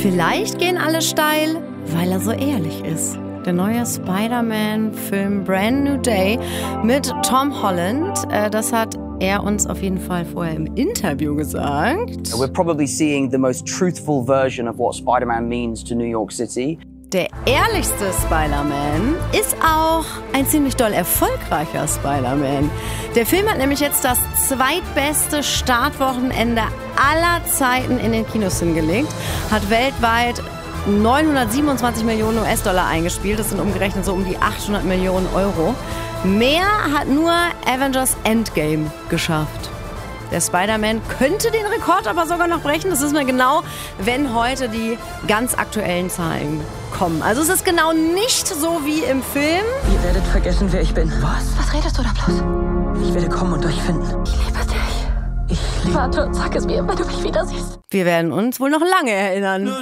Vielleicht gehen alle steil, weil er so ehrlich ist. Der neue Spider-Man-Film Brand New Day mit Tom Holland, das hat er uns auf jeden Fall vorher im Interview gesagt. We're probably seeing the most truthful version of what Spider-Man means to New York City. Der ehrlichste Spider-Man ist auch ein ziemlich doll erfolgreicher Spider-Man. Der Film hat nämlich jetzt das zweitbeste Startwochenende aller Zeiten in den Kinos hingelegt, hat weltweit 927 Millionen US-Dollar eingespielt. Das sind umgerechnet so um die 800 Millionen Euro. Mehr hat nur Avengers Endgame geschafft. Der Spider-Man könnte den Rekord aber sogar noch brechen. Das wissen wir genau, wenn heute die ganz aktuellen Zahlen kommen. Also es ist genau nicht so wie im Film. Ihr werdet vergessen, wer ich bin. Was redest du da bloß? Ich werde kommen und euch finden. Ich liebe dich. Ich liebe... Warte und sag es mir, wenn du mich wieder siehst. Wir werden uns wohl noch lange erinnern.